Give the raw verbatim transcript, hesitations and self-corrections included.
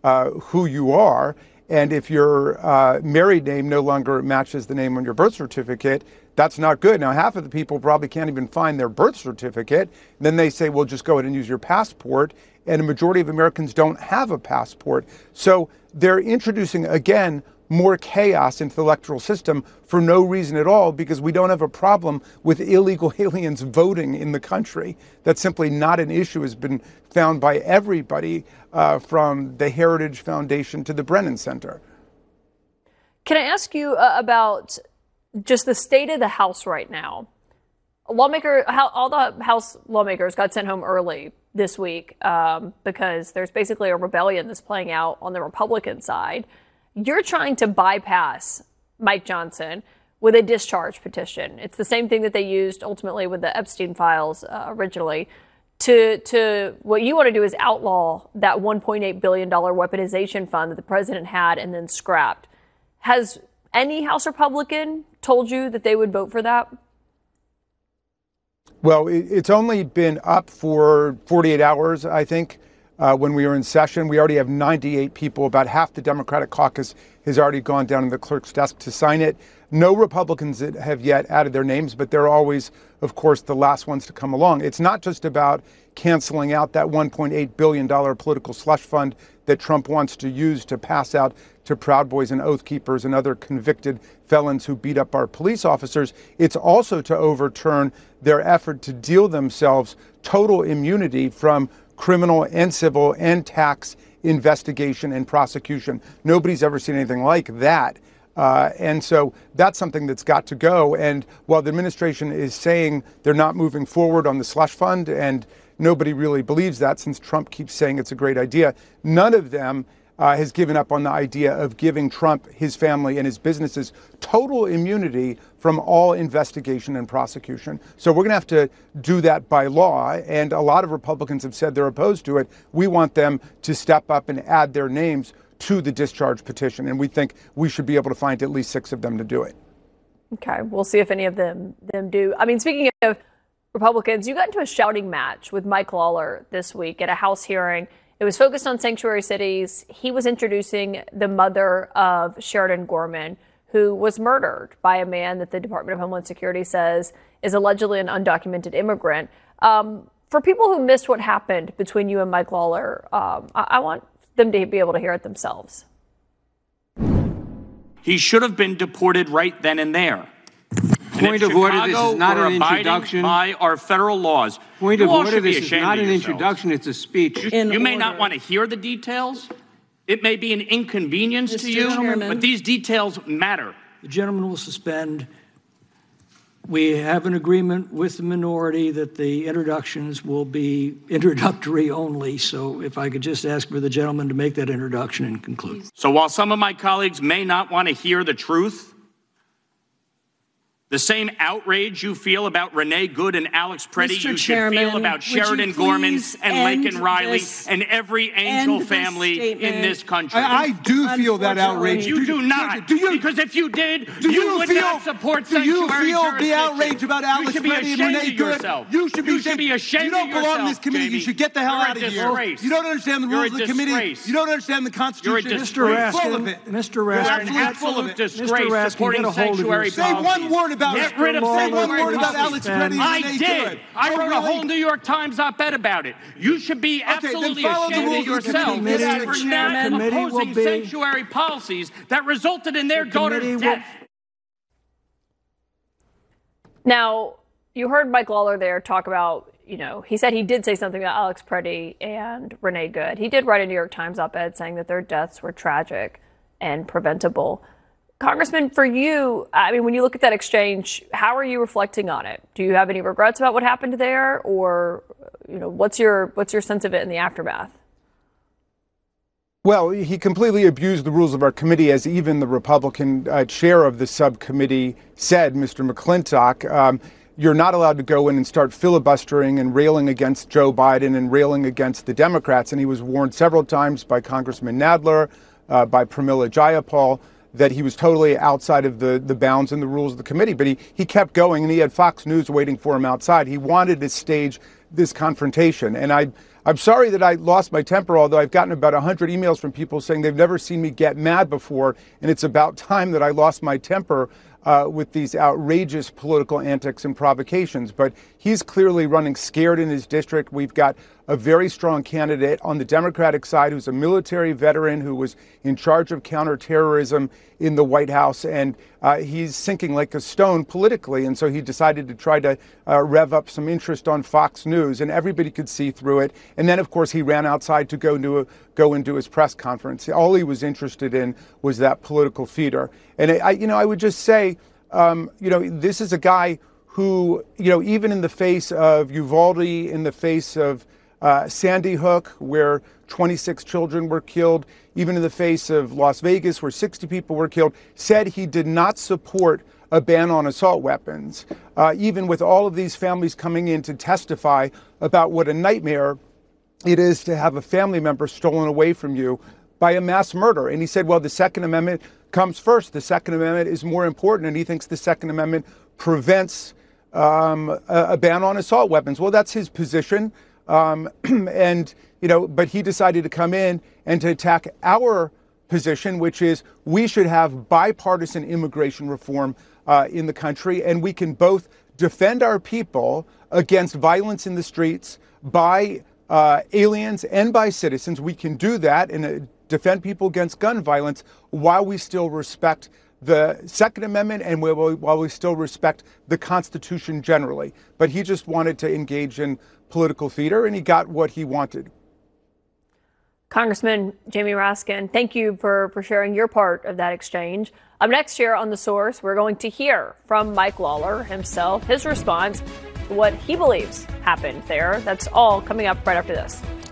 uh, who you are. And if your uh, married name no longer matches the name on your birth certificate, that's not good. Now, half of the people probably can't even find their birth certificate. Then they say, well, just go ahead and use your passport. And a majority of Americans don't have a passport. So they're introducing, again, more chaos into the electoral system for no reason at all, because we don't have a problem with illegal aliens voting in the country. That's simply not an issue. Has been found by everybody uh, from the Heritage Foundation to the Brennan Center. Can I ask you uh, about just the state of the House right now? Lawmaker, how, all the House lawmakers got sent home early this week um, because there's basically a rebellion that's playing out on the Republican side. You're trying to bypass Mike Johnson with a discharge petition. It's the same thing that they used ultimately with the Epstein files uh, originally. To, to what you want to do is outlaw that one point eight billion dollars weaponization fund that the president had and then scrapped. Has any House Republican told you that they would vote for that? Well, it's only been up for forty-eight hours, I think. Uh, when we were in session, we already have ninety-eight people. About half the Democratic caucus has already gone down to the clerk's desk to sign it. No Republicans have yet added their names, but they're always, of course, the last ones to come along. It's not just about canceling out that one point eight billion dollars political slush fund that Trump wants to use to pass out to Proud Boys and Oath Keepers and other convicted felons who beat up our police officers. It's also to overturn their effort to deal themselves total immunity from criminal and civil and tax investigation and prosecution. Nobody's ever seen anything like that. Uh, and so that's something that's got to go. And while the administration is saying they're not moving forward on the slush fund, and nobody really believes that since Trump keeps saying it's a great idea, none of them uh, has given up on the idea of giving Trump, his family, and his businesses total immunity from all investigation and prosecution. So we're going to have to do that by law. And a lot of Republicans have said they're opposed to it. We want them to step up and add their names to the discharge petition. And we think we should be able to find at least six of them to do it. Okay, we'll see if any of them, them do. I mean, speaking of Republicans, you got into a shouting match with Mike Lawler this week at a House hearing. It was focused on sanctuary cities. He was introducing the mother of Sheridan Gorman, who was murdered by a man that the Department of Homeland Security says is allegedly an undocumented immigrant. Um, for people who missed what happened between you and Mike Lawler, um, I, I want them to be able to hear it themselves. He should have been deported right then and there. Point of order, this is not an introduction. By our federal laws. Point of order, this is not an introduction, it's a speech. You may not want to hear the details. It may be an inconvenience to you, but these details matter. The gentleman will suspend. We have an agreement with the minority that the introductions will be introductory only. So if I could just ask for the gentleman to make that introduction and conclude. So while some of my colleagues may not want to hear the truth, the same outrage you feel about Renee Good and Alex Preddy, Mister you should Chairman, feel about Sheridan Gorman and Laken Riley and every Angel family in this country. I, I do feel that outrage. You do not. Do you, because if you did, do you, you would feel, not support do you sanctuary feel the jurisdiction. outrage about Alex Preddy and Renee Good? Yourself. You should be, you should be ashamed You don't belong yourself, in this committee. Jamie. You should get the hell You're out of disgrace. here. You don't understand the rules of the committee. You don't understand the Constitution. You're a Mister Raskin, Mister Raskin, You're an absolute disgrace Raskin, supporting sanctuary Say one word about Get rid of Say one word about Alex Preddy. I did. I wrote a whole New York Times op-ed about it. You should be absolutely ashamed of yourself for not opposing sanctuary policies that resulted in their daughter's death. Now, you heard Mike Lawler there talk about, you know, he said he did say something about Alex Preddy and Renee Good. He did write a New York Times op-ed saying that their deaths were tragic and preventable. Congressman, for you, I mean, when you look at that exchange, how are you reflecting on it? Do you have any regrets about what happened there, or, you know, what's your what's your sense of it in the aftermath? Well, he completely abused the rules of our committee, as even the Republican uh, chair of the subcommittee said, Mister McClintock. Um, you're not allowed to go in and start filibustering and railing against Joe Biden and railing against the Democrats. And he was warned several times by Congressman Nadler, uh, by Pramila Jayapal, that he was totally outside of the, the bounds and the rules of the committee. But he, he kept going, and he had Fox News waiting for him outside. He wanted to stage this confrontation. And I I'm sorry that I lost my temper, although I've gotten about one hundred emails from people saying they've never seen me get mad before, and it's about time that I lost my temper uh, with these outrageous political antics and provocations. But he's clearly running scared in his district. We've got a very strong candidate on the Democratic side who's a military veteran who was in charge of counterterrorism in the White House, and uh, he's sinking like a stone politically. And so he decided to try to uh, rev up some interest on Fox News, and everybody could see through it. And then, of course, he ran outside to go to a, go into his press conference. All he was interested in was that political feeder. And I, you know, I would just say, um, you know, this is a guy who, you know, even in the face of Uvalde, in the face of Uh, Sandy Hook, where twenty-six children were killed, even in the face of Las Vegas, where sixty people were killed, said he did not support a ban on assault weapons, uh, even with all of these families coming in to testify about what a nightmare it is to have a family member stolen away from you by a mass murder. And he said, well, the Second Amendment comes first. The Second Amendment is more important, and he thinks the Second Amendment prevents um, a, a ban on assault weapons. Well, that's his position. Um, and, you know, but he decided to come in and to attack our position, which is we should have bipartisan immigration reform uh, in the country. And we can both defend our people against violence in the streets by uh, aliens and by citizens. We can do that and uh, defend people against gun violence while we still respect the Second Amendment and while we still respect the Constitution generally. But he just wanted to engage in political theater, and he got what he wanted. Congressman Jamie Raskin, thank you for, for sharing your part of that exchange. Up next here on The Source, we're going to hear from Mike Lawler himself, his response to what he believes happened there. That's all coming up right after this.